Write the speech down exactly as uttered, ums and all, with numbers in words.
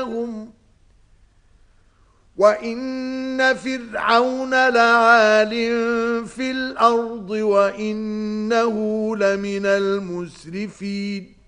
وَإِنَّ فِرْعَوْنَ لَعَالٍ فِي الْأَرْضِ وَإِنَّهُ لَمِنَ الْمُسْرِفِينَ